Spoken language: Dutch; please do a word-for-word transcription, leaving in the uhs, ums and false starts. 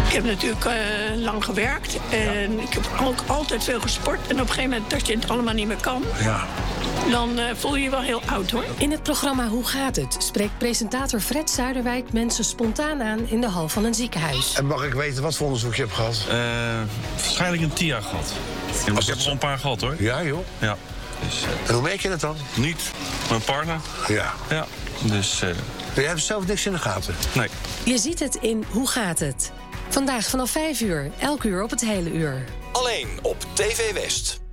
Ik heb natuurlijk uh, lang gewerkt en ja. ik heb ook altijd veel gesport. En op een gegeven moment, dat je het allemaal niet meer kan, ja. dan uh, voel je je wel heel oud, hoor. In het programma Hoe gaat het? Spreekt presentator Fred Zuiderwijk mensen spontaan aan in de hal van een ziekenhuis. En mag ik weten wat voor onderzoek je hebt gehad? Uh, waarschijnlijk een T I A gehad. Ik heb er al een paar gehad, hoor. Ja, joh. Ja. Dus, uh, en hoe merk je het dan? Niet. Mijn partner. Ja. Ja. Dus... Uh, je hebt zelf niks in de gaten? Nee. Je ziet het in Hoe gaat het? Vandaag vanaf vijf uur, elk uur op het hele uur. Alleen op T V West.